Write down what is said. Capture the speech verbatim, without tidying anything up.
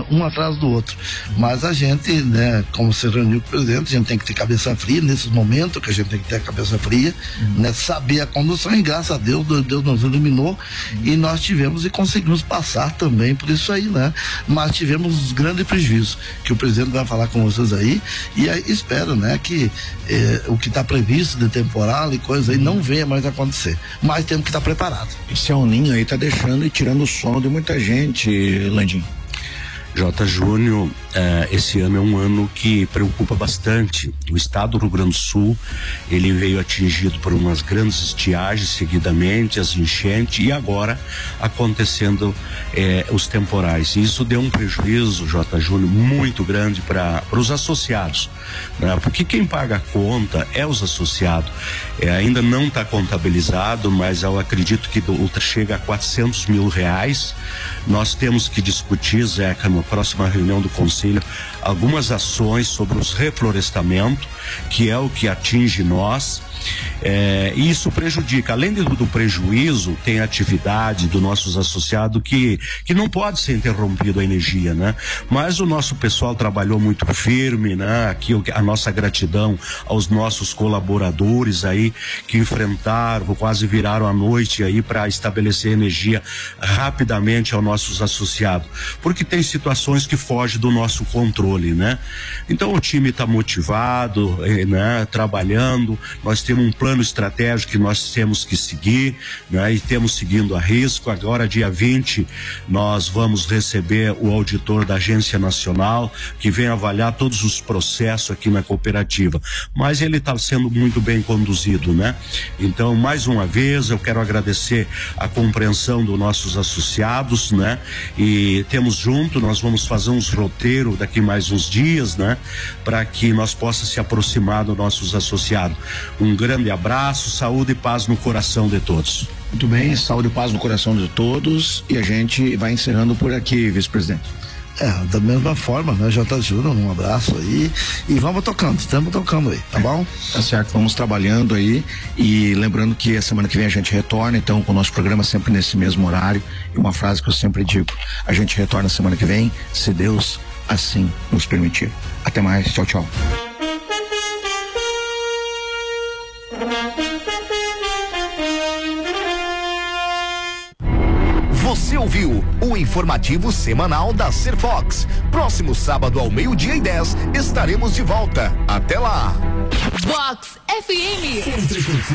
um atrás do outro. Mas a gente, né, como se reuniu com o presidente, a gente tem que ter cabeça fria nesses momentos que a gente tem que ter a cabeça fria, uhum. né, saber a condução, e graças a Deus, Deus nos iluminou, uhum. e nós tivemos e conseguimos passar também por isso aí, né? Mas tivemos grande prejuízo, que o presidente vai falar com vocês aí, e aí espero, né, que eh, o que está previsto de temporal e coisa aí não venha mais acontecer. Mas temos que estar preparados. Esse El Ninho aí tá deixando e tirando o sono de muita gente, Landim. J. Júnior, eh, esse ano é um ano que preocupa bastante. O estado do Rio Grande do Sul, ele veio atingido por umas grandes estiagens seguidamente, as enchentes, e agora acontecendo eh, os temporais. Isso deu um prejuízo, J. Júnior, muito grande para os associados, né? Porque quem paga a conta é os associados. Eh, ainda não está contabilizado, mas eu acredito que do, chega a quatrocentos mil reais. Nós temos que discutir, Zeca, na próxima reunião do Conselho, algumas ações sobre os reflorestamentos, que é o que atinge nós. É, e isso prejudica, além do, do prejuízo, tem a atividade dos nossos associados que, que não pode ser interrompido a energia, né? Mas o nosso pessoal trabalhou muito firme, né? Aqui a nossa gratidão aos nossos colaboradores aí que enfrentaram, quase viraram a noite aí para estabelecer energia rapidamente aos nossos associados, porque tem situações que fogem do nosso controle, né? Então o time está motivado, né? Trabalhando, nós temos um plano estratégico que nós temos que seguir, né? E temos seguindo a risco. Agora, dia vinte, nós vamos receber o auditor da Agência Nacional, que vem avaliar todos os processos aqui na cooperativa, mas ele está sendo muito bem conduzido, né? Então, mais uma vez, eu quero agradecer a compreensão dos nossos associados, né? E temos junto, nós vamos fazer uns roteiros daqui mais uns dias, né? Para que nós possamos se aproximar dos nossos associados. Um grande abraço, saúde e paz no coração de todos. Muito bem, saúde e paz no coração de todos, e a gente vai encerrando por aqui, vice-presidente. É, da mesma forma, né, J. Júnior, um abraço aí, e vamos tocando, estamos tocando aí, tá bom? Tá certo, vamos trabalhando aí, e lembrando que a semana que vem a gente retorna, então, com o nosso programa sempre nesse mesmo horário, e uma frase que eu sempre digo: a gente retorna semana que vem, se Deus assim nos permitir. Até mais, tchau, tchau. Você ouviu o informativo semanal da Serfox. Próximo sábado ao meio-dia e dez estaremos de volta. Até lá. Vox F M.